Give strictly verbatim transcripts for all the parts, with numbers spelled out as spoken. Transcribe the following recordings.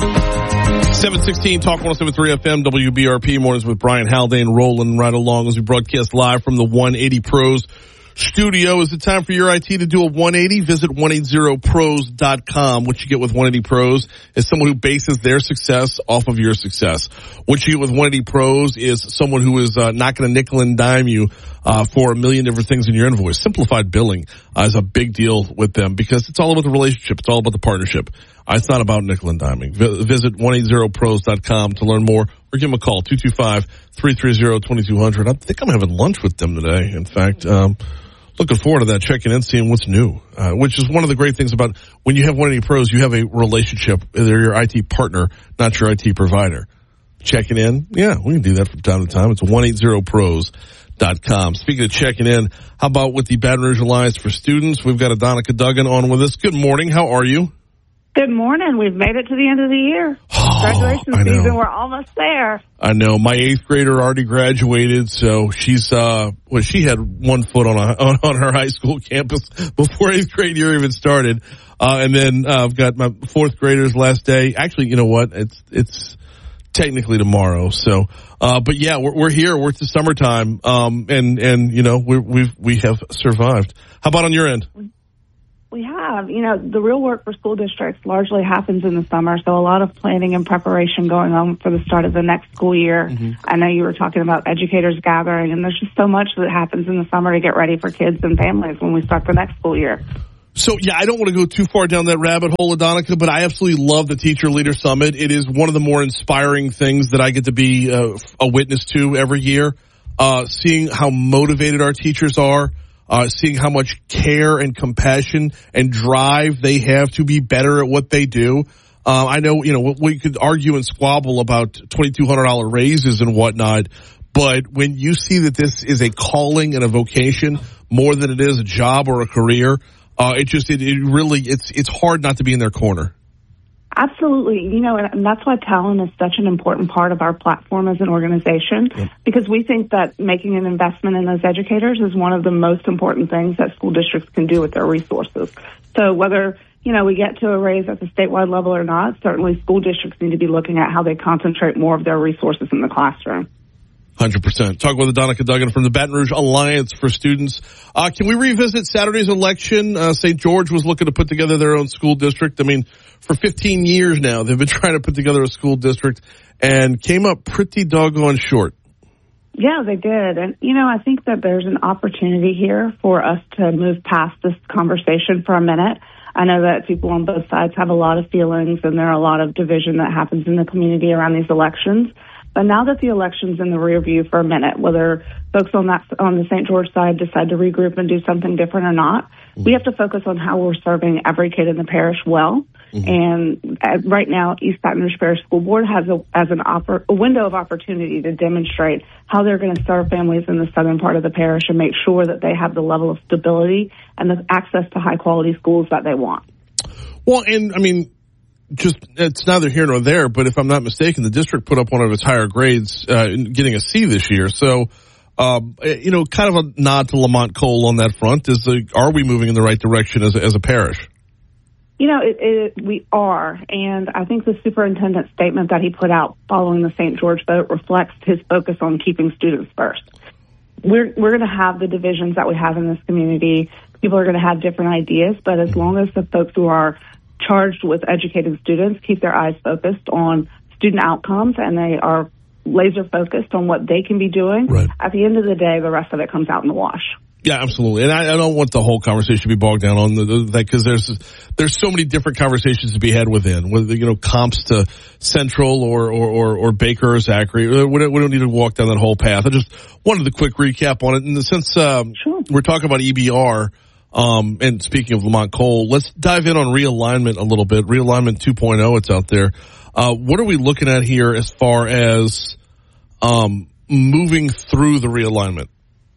seven sixteen Talk one oh seven point three F M, W B R P, mornings with Brian Haldane rolling right along as we broadcast live from the one eighty Pros studio. Is it time for your I T to do a one eighty? Visit one eighty pros dot com. What you get with one eighty Pros is someone who bases their success off of your success. What you get with one eighty Pros is someone who is uh, not going to nickel and dime you uh, for a million different things in your invoice. Simplified billing uh, is a big deal with them because it's all about the relationship. It's all about the partnership. Uh, it's not about nickel and diming. V- visit one eighty pros dot com to learn more or give them a call, two two five, three three zero, two two zero zero. I think I'm having lunch with them today, in fact. Um, Looking forward to that, checking in, seeing what's new, uh, which is one of the great things about when you have one eighty Pros, you have a relationship. They're your I T partner, not your I T provider. Checking in, yeah, we can do that from time to time. It's one eighty pros dot com. Speaking of checking in, how about with the Baton Rouge Alliance for Students? We've got Adonica Duggan on with us. Good morning. How are you? Good morning. We've made it to the end of the year. Oh, Graduation I know. season. We're almost there. I know. My eighth grader already graduated, so she's uh well, she had one foot on a, on, on her high school campus before eighth grade year even started. Uh, and then uh, I've got my fourth graders last day. Actually, you know what? It's it's technically tomorrow. So, uh, but yeah, we're we're here. We're at the summertime, um, and and you know we we've we have survived. How about on your end? We have. You know, the real work for school districts largely happens in the summer, so a lot of planning and preparation going on for the start of the next school year. Mm-hmm. I know you were talking about educators gathering, and there's just so much that happens in the summer to get ready for kids and families when we start the next school year. So, yeah, I don't want to go too far down that rabbit hole, Adonica, but I absolutely love the Teacher Leader Summit. It is one of the more inspiring things that I get to be uh, a witness to every year, uh, seeing how motivated our teachers are. Uh, seeing how much care and compassion and drive they have to be better at what they do. Uh, I know, you know, we could argue and squabble about twenty-two hundred dollars raises and whatnot, but when you see that this is a calling and a vocation more than it is a job or a career, uh, it just, it, it really, it's, it's hard not to be in their corner. Absolutely. You know, and that's why talent is such an important part of our platform as an organization, yep. because we think that making an investment in those educators is one of the most important things that school districts can do with their resources. So whether, you know, we get to a raise at the statewide level or not, certainly school districts need to be looking at how they concentrate more of their resources in the classroom. one hundred percent. Talk with Adonica Duggan from the Baton Rouge Alliance for Students. Uh, can we revisit Saturday's election? Uh, Saint George was looking to put together their own school district. I mean, for fifteen years now, they've been trying to put together a school district and came up pretty doggone short. Yeah, they did. And, you know, I think that there's an opportunity here for us to move past this conversation for a minute. I know that people on both sides have a lot of feelings, and there are a lot of division that happens in the community around these elections. But now that the election's in the rear view for a minute, whether folks on that on the Saint George side decide to regroup and do something different or not, mm-hmm. we have to focus on how we're serving every kid in the parish well. Mm-hmm. And uh, right now, East Baton Rouge Parish School Board has a, as an oppor- a window of opportunity to demonstrate how they're going to serve families in the southern part of the parish and make sure that they have the level of stability and the access to high-quality schools that they want. Well, and, I mean, just it's neither here nor there, but if I'm not mistaken, the district put up one of its higher grades, uh, getting a C this year. So, um, you know, kind of a nod to Lamont Cole on that front. Is the, are we moving in the right direction as a, as a parish? You know, it, it, we are, and I think the superintendent's statement that he put out following the Saint George vote reflects his focus on keeping students first. We're we're going to have the divisions that we have in this community. People are going to have different ideas, but as long as the folks who are charged with educating students keep their eyes focused on student outcomes and they are laser focused on what they can be doing, right. At the end of the day, the rest of it comes out in the wash. Yeah, absolutely. And I, I don't want the whole conversation to be bogged down on the, the, that because there's there's so many different conversations to be had within, whether, you know, comps to Central or or, or, or Baker or Zachary. We don't, we don't need to walk down that whole path. I just wanted the quick recap on it. In the sense um, sure. we're talking about E B R, um, and speaking of Lamont Cole, let's dive in on realignment a little bit. Realignment two point oh, it's out there. Uh, what are we looking at here as far as um, moving through the realignment?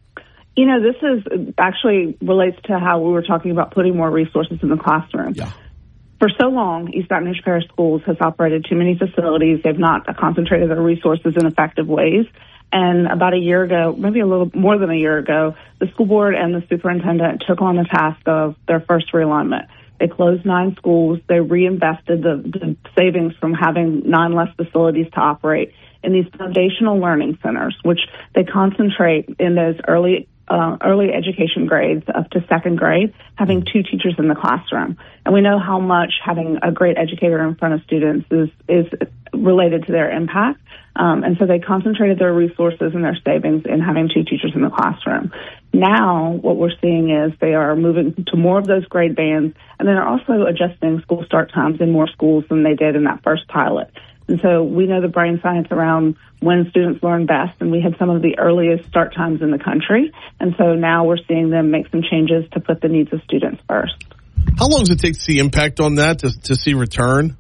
You know, this is actually relates to how we were talking about putting more resources in the classroom. Yeah. For so long, East Baton Rouge Parish Schools has operated too many facilities. They've not concentrated their resources in effective ways. And about a year ago, maybe a little more than a year ago, the school board and the superintendent took on the task of their first realignment. They closed nine schools. They reinvested the, the savings from having nine less facilities to operate in these foundational learning centers, which they concentrate in those early uh, early education grades up to second grade, having two teachers in the classroom. And we know how much having a great educator in front of students is, is related to their impact. Um, and so they concentrated their resources and their savings in having two teachers in the classroom. Now what we're seeing is they are moving to more of those grade bands, and then they're also adjusting school start times in more schools than they did in that first pilot. And so we know the brain science around when students learn best, and we had some of the earliest start times in the country. And so now we're seeing them make some changes to put the needs of students first. How long does it take to see impact on that, to, to see return?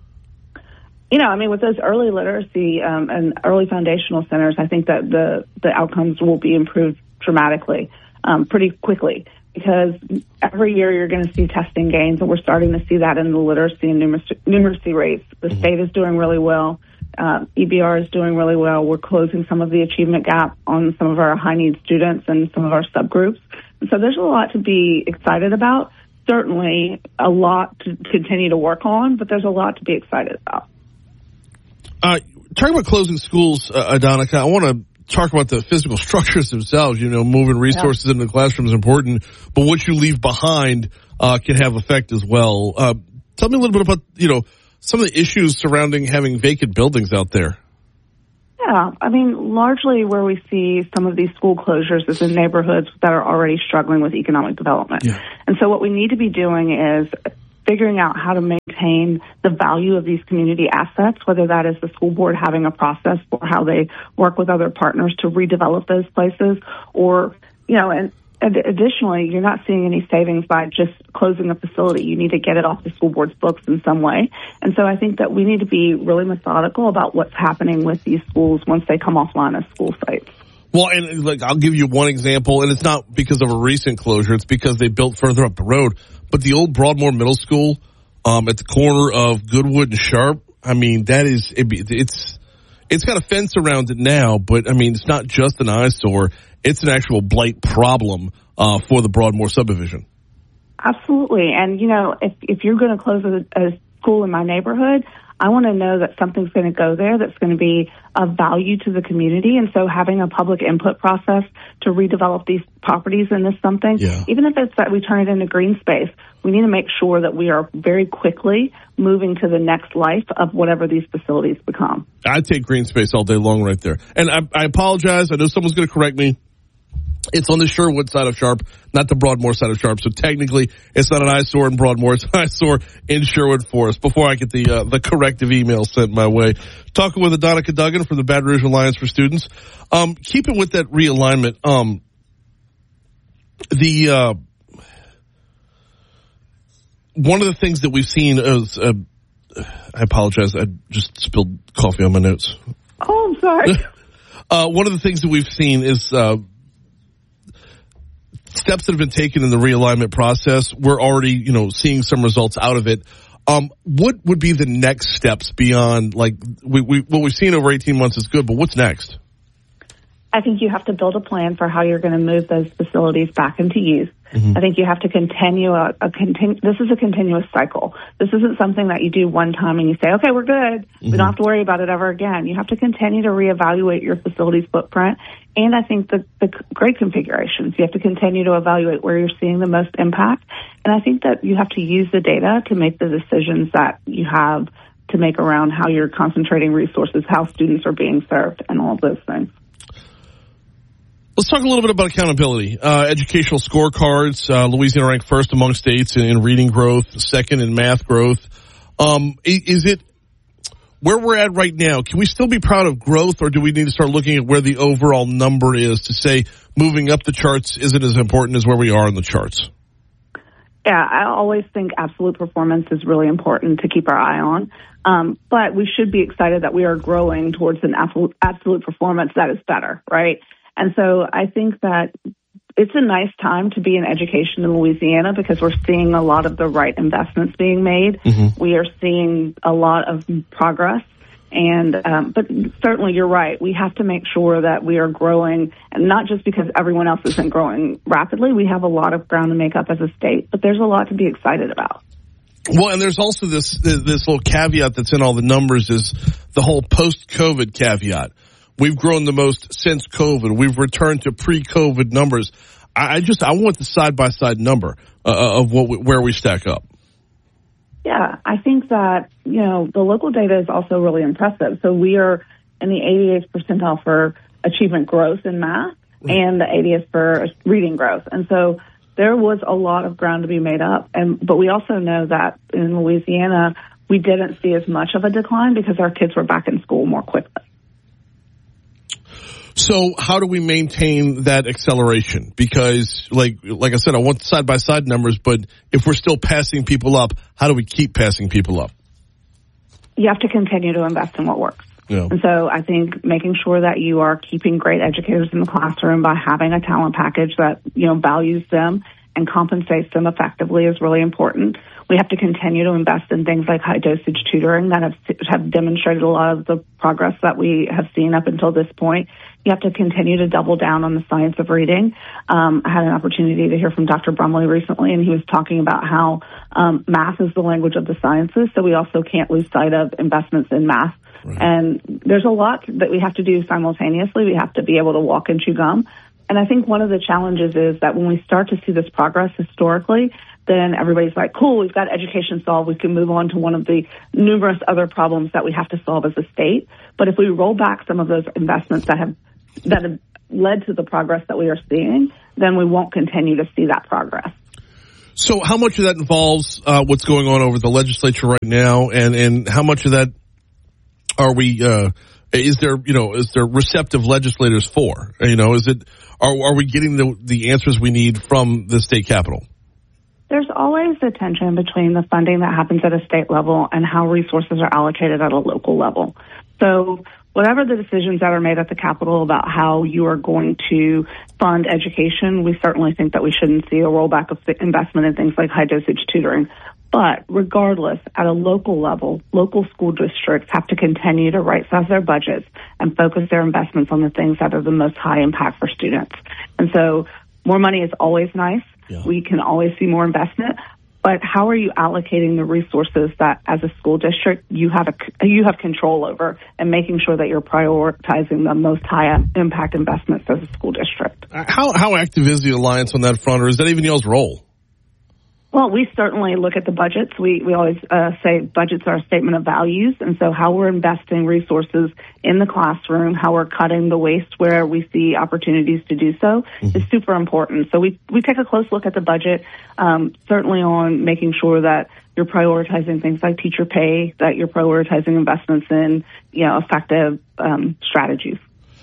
You know, I mean, with those early literacy um, and early foundational centers, I think that the, the outcomes will be improved dramatically, um, pretty quickly, because every year you're going to see testing gains, and we're starting to see that in the literacy and numeracy, numeracy rates. The mm-hmm. state is doing really well. Uh, E B R is doing really well. We're closing some of the achievement gap on some of our high-need students and some of our subgroups. And so there's a lot to be excited about. Certainly a lot to continue to work on, but there's a lot to be excited about. Uh, talking about closing schools, uh, Adonica, I want to talk about the physical structures themselves. You know, moving resources yeah. into the classroom is important, but what you leave behind uh, can have effect as well. Uh, tell me a little bit about, you know, some of the issues surrounding having vacant buildings out there. Yeah, I mean, largely where we see some of these school closures is in neighborhoods that are already struggling with economic development. Yeah. And so what we need to be doing is figuring out how to maintain the value of these community assets, whether that is the school board having a process for how they work with other partners to redevelop those places, or, you know, and, and additionally, you're not seeing any savings by just closing a facility. You need to get it off the school board's books in some way. And so I think that we need to be really methodical about what's happening with these schools once they come offline as school sites. Well, and like, I'll give you one example, and it's not because of a recent closure. It's because they built further up the road. But the old Broadmoor Middle School um, at the corner of Goodwood and Sharp, I mean, that is, it, it's it's got a fence around it now, but, I mean, it's not just an eyesore. It's an actual blight problem uh, for the Broadmoor subdivision. Absolutely. And, you know, if, if you're going to close a, a school in my neighborhood, I want to know that something's going to go there that's going to be of value to the community. And so having a public input process to redevelop these properties into something, yeah. even if it's that we turn it into green space, we need to make sure that we are very quickly moving to the next life of whatever these facilities become. I take green space all day long right there. And I, I apologize. I know someone's going to correct me. It's on the Sherwood side of Sharp, not the Broadmoor side of Sharp. So technically, it's not an eyesore in Broadmoor. It's an eyesore in Sherwood Forest. Before I get the uh, the corrective email sent my way. Talking with Adonica Duggan from the Baton Rouge Alliance for Students. Um, keeping with that realignment, um, the uh, one of the things that we've seen is, uh, I apologize, I just spilled coffee on my notes. Oh, I'm sorry. uh, one of the things that we've seen is uh, steps that have been taken in the realignment process. We're already, you know, seeing some results out of it. Um, what would be the next steps beyond, like, we, we, what we've seen over eighteen months is good, but what's next? I think you have to build a plan for how you're going to move those facilities back into use. Mm-hmm. I think you have to continue a, a continu- this is a continuous cycle. This isn't something that you do one time and you say, okay, we're good. Mm-hmm. We don't have to worry about it ever again. You have to continue to reevaluate your facilities footprint. And I think the, the grade configurations, you have to continue to evaluate where you're seeing the most impact. And I think that you have to use the data to make the decisions that you have to make around how you're concentrating resources, how students are being served, and all of those things. Let's talk a little bit about accountability. Uh, educational scorecards. Uh, Louisiana ranked first among states in, in reading growth, second in math growth. Um, is it where we're at right now? Can we still be proud of growth, or do we need to start looking at where the overall number is to say moving up the charts isn't as important as where we are in the charts? Yeah, I always think absolute performance is really important to keep our eye on. Um, but we should be excited that we are growing towards an absolute, absolute performance that is better, right? And so I think that it's a nice time to be in education in Louisiana because we're seeing a lot of the right investments being made. Mm-hmm. We are seeing a lot of progress And um, but certainly you're right. We have to make sure that we are growing, and not just because everyone else isn't growing rapidly. We have a lot of ground to make up as a state, but there's a lot to be excited about. Well, and there's also this this little caveat that's in all the numbers is the whole post-COVID caveat. We've grown the most since COVID. We've returned to pre-COVID numbers. I, I just I want the side-by-side number uh, of what we, where we stack up. Yeah, I think that, you know, the local data is also really impressive. So we are in the eighty-eighth percentile for achievement growth in math and the eightieth for reading growth. And so there was a lot of ground to be made up. And but we also know that in Louisiana, we didn't see as much of a decline because our kids were back in school more quickly. So how do we maintain that acceleration? Because, like like I said, I want side-by-side numbers, but if we're still passing people up, how do we keep passing people up? You have to continue to invest in what works. Yeah. And so I think making sure that you are keeping great educators in the classroom by having a talent package that, you know, values them and compensates them effectively is really important. We have to continue to invest in things like high-dosage tutoring that have have demonstrated a lot of the progress that we have seen up until this point. You have to continue to double down on the science of reading. Um, I had an opportunity to hear from Doctor Brumley recently, and he was talking about how um, math is the language of the sciences, so we also can't lose sight of investments in math. Right. And there's a lot that we have to do simultaneously. We have to be able to walk and chew gum. And I think one of the challenges is that when we start to see this progress historically, then everybody's like, cool, we've got education solved. We can move on to one of the numerous other problems that we have to solve as a state. But if we roll back some of those investments that have that have led to the progress that we are seeing, then we won't continue to see that progress. So how much of that involves uh, what's going on over the legislature right now, and, and how much of that are we, uh, is there, you know, is there receptive legislators for? You know, is it, are, are we getting the, the answers we need from the state capitol? There's always a tension between the funding that happens at a state level and how resources are allocated at a local level. So whatever the decisions that are made at the Capitol about how you are going to fund education, we certainly think that we shouldn't see a rollback of investment in things like high-dosage tutoring. But regardless, at a local level, local school districts have to continue to right-size their budgets and focus their investments on the things that are the most high impact for students. And so more money is always nice. Yeah. We can always see more investment. But how are you allocating the resources that, as a school district, you have a, you have control over, and making sure that you're prioritizing the most high impact investments as a school district? How how active is the Alliance on that front, or is that even y'all's role? Well, we certainly look at the budgets. We we always uh, say budgets are a statement of values, and so how we're investing resources in the classroom, how we're cutting the waste where we see opportunities to do so, mm-hmm. is super important. So we we take a close look at the budget, um, certainly on making sure that you're prioritizing things like teacher pay, that you're prioritizing investments in, you know, effective um, strategies.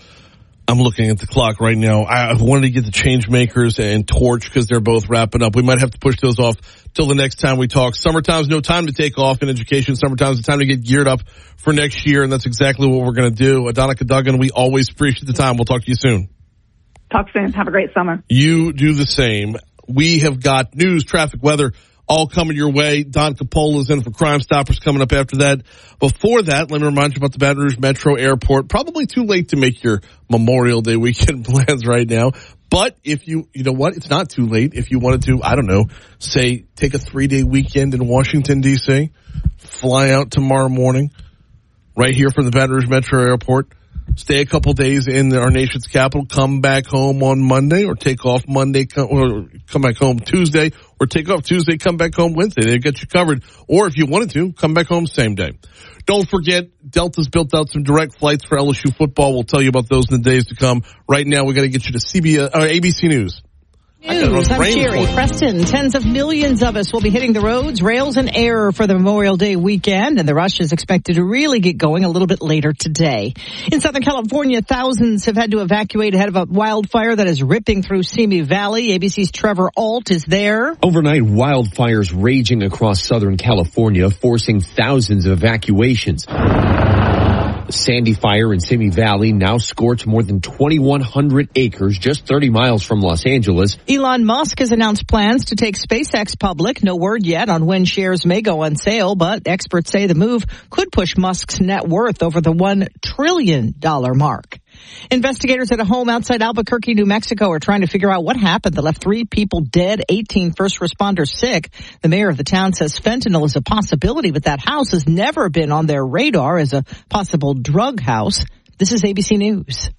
I'm looking at the clock right now. I wanted to get the change makers and Torch because they're both wrapping up. We might have to push those off till the next time we talk. Summertime's no time to take off in education. Summertime's the time to get geared up for next year, and that's exactly what we're going to do. Adonica Duggan, we always appreciate the time. We'll talk to you soon. Talk soon. Have a great summer. You do the same. We have got news, traffic, weather, all coming your way. Don Capola in for Crime Stoppers coming up after that. Before that, let me remind you about the Baton Rouge Metro Airport. Probably too late to make your Memorial Day weekend plans right now. But if you, you know what, it's not too late. If you wanted to, I don't know, say take a three-day weekend in Washington, D C, fly out tomorrow morning right here from the Baton Rouge Metro Airport, stay a couple days in our nation's capital, come back home on Monday, or take off Monday, come, or come back home Tuesday, or take off Tuesday, come back home Wednesday. They've got you covered. Or if you wanted to, come back home same day. Don't forget, Delta's built out some direct flights for L S U football. We'll tell you about those in the days to come. Right now, we got to get you to C B S, or A B C News. News. I'm Sherry Preston. Tens of millions of us will be hitting the roads, rails, and air for the Memorial Day weekend, and the rush is expected to really get going a little bit later today. In Southern California, thousands have had to evacuate ahead of a wildfire that is ripping through Simi Valley. A B C's Trevor Ault is there. Overnight, wildfires raging across Southern California, forcing thousands of evacuations. The Sandy Fire in Simi Valley now scorched more than twenty-one hundred acres just thirty miles from Los Angeles. Elon Musk has announced plans to take SpaceX public. No word yet on when shares may go on sale, but experts say the move could push Musk's net worth over the one trillion dollars mark. Investigators at a home outside Albuquerque, New Mexico are trying to figure out what happened that left three people dead, eighteen first responders sick. The mayor of the town says fentanyl is a possibility, but that house has never been on their radar as a possible drug house. This is A B C News.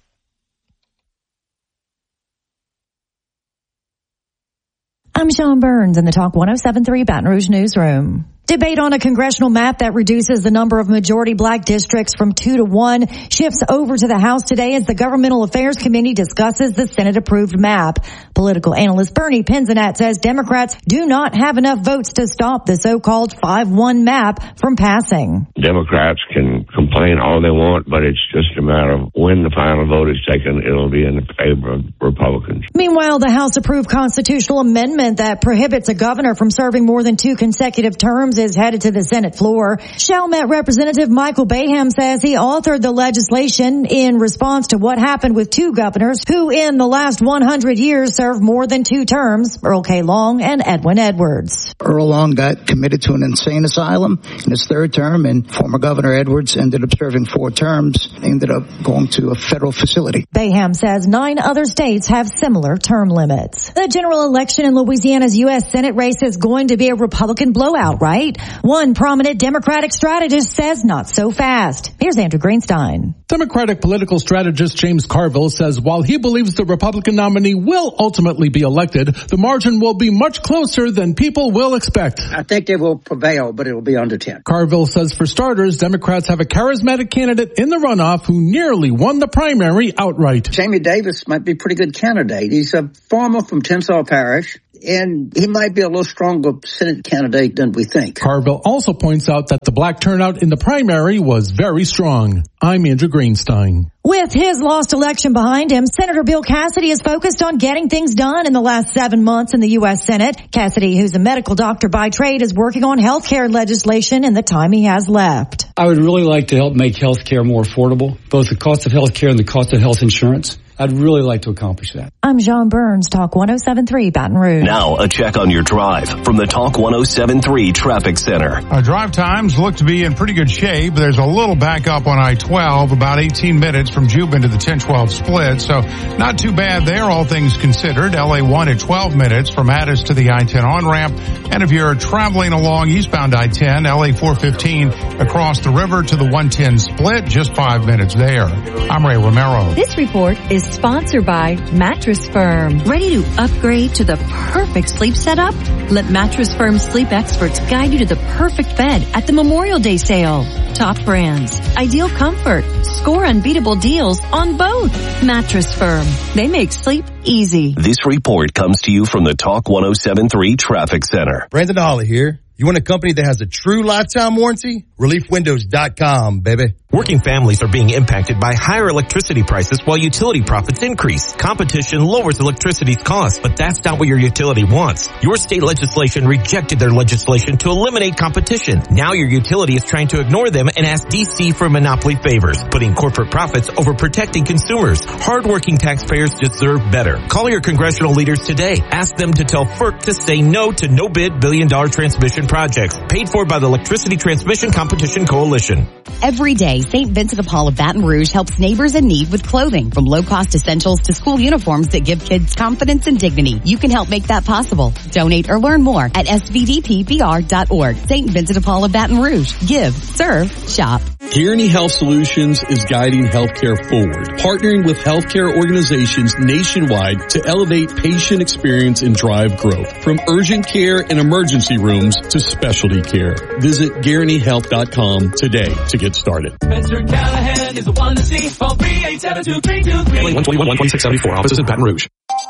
I'm Sean Burns in the Talk one oh seven point three Baton Rouge newsroom. Debate on a congressional map that reduces the number of majority black districts from two to one shifts over to the House today as the Governmental Affairs Committee discusses the Senate-approved map. Political analyst Bernie Pinzinat says Democrats do not have enough votes to stop the so-called five one map from passing. Democrats can complain all they want, but it's just a matter of when the final vote is taken, it'll be in favor of Republicans. Meanwhile, the House-approved constitutional amendment that prohibits a governor from serving more than two consecutive terms is headed to the Senate floor. Chalmette Representative Michael Baham says he authored the legislation in response to what happened with two governors who in the last one hundred years served more than two terms, Earl K. Long and Edwin Edwards. Earl Long got committed to an insane asylum in his third term, and former Governor Edwards ended up serving four terms, ended up going to a federal facility. Baham says nine other states have similar term limits. The general election in Louisiana's U S Senate race is going to be a Republican blowout, right? One prominent Democratic strategist says not so fast. Here's Andrew Greenstein. Democratic political strategist James Carville says while he believes the Republican nominee will ultimately be elected, the margin will be much closer than people will expect. I think they will prevail, but it will be under ten. Carville says for starters, Democrats have a charismatic candidate in the runoff who nearly won the primary outright. Jamie Davis might be a pretty good candidate. He's a farmer from Tensall Parish, and he might be a little stronger Senate candidate than we think. Carville also points out that the black turnout in the primary was very strong. I'm Andrew Greenstein. With his lost election behind him, Senator Bill Cassidy is focused on getting things done in the last seven months in the U S Senate. Cassidy, who's a medical doctor by trade, is working on health care legislation in the time he has left. I would really like to help make health care more affordable, both the cost of health care and the cost of health insurance. I'd really like to accomplish that. I'm Sean Burns, Talk one oh seven point three Baton Rouge. Now a check on your drive from the Talk one oh seven point three Traffic Center. Our drive times look to be in pretty good shape. There's a little backup on I twelve, about eighteen minutes from Jubin to the ten twelve split, so not too bad there, all things considered. L A one at twelve minutes from Addis to the I ten on-ramp. And if you're traveling along eastbound I ten, L A four fifteen across the river to the one ten split, just five minutes there. I'm Ray Romero. This report is sponsored by Mattress Firm. Ready to upgrade to the perfect sleep setup? Let Mattress Firm sleep experts guide you to the perfect bed at the Memorial Day sale. Top brands, ideal comfort, score unbeatable deals on both. Mattress Firm. They make sleep easy. This report comes to you from the Talk one oh seven point three Traffic Center. Brandon Holly here. You want a company that has a true lifetime warranty? relief windows dot com, baby. Working families are being impacted by higher electricity prices while utility profits increase. Competition lowers electricity's cost, but that's not what your utility wants. Your state legislation rejected their legislation to eliminate competition. Now your utility is trying to ignore them and ask D C for monopoly favors, putting corporate profits over protecting consumers. Hardworking taxpayers deserve better. Call your congressional leaders today. Ask them to tell FERC to say no to no-bid billion-dollar transmission projects paid for by the Electricity Transmission Competition Coalition. Every day, Saint Vincent de Paul of Baton Rouge helps neighbors in need with clothing, from low-cost essentials to school uniforms that give kids confidence and dignity. You can help make that possible. Donate or learn more at S V D P B R dot org. Saint Vincent de Paul of Baton Rouge. Give, serve, shop. Guaranty Health Solutions is guiding healthcare forward, partnering with healthcare organizations nationwide to elevate patient experience and drive growth. From urgent care and emergency rooms to specialty care. Visit guaranty health dot com today to get started. Mister Callahan is the one to see. Call three eight seven two three two three. one twenty-one, one twenty-six seventy-four. Offices in Baton Rouge.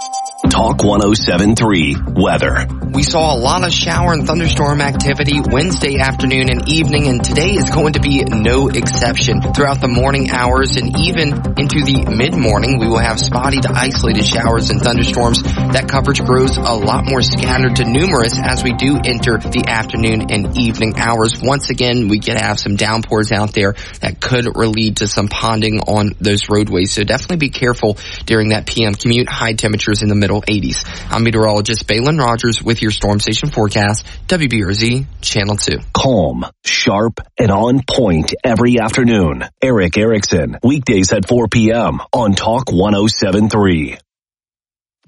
Talk one oh seven three Weather. We saw a lot of shower and thunderstorm activity Wednesday afternoon and evening, and today is going to be no exception. Throughout the morning hours and even into the mid-morning, we will have spotty to isolated showers and thunderstorms. That coverage grows a lot more scattered to numerous as we do enter the afternoon and evening hours. Once again, we could have some downpours out there that could lead to some ponding on those roadways. So definitely be careful during that P M commute. High temperatures in the middle eighties. I'm meteorologist Balin Rogers with your Storm Station forecast, W B R Z Channel two. Calm, sharp, and on point every afternoon. Eric Erickson, weekdays at four p.m. on Talk one oh seven three.